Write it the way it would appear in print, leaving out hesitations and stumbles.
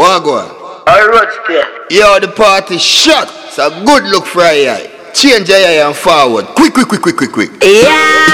Wagwan. Alright, there. Yo, the party shot. It's a good look for a eye. Change your eye and forward. Quick. Yeah.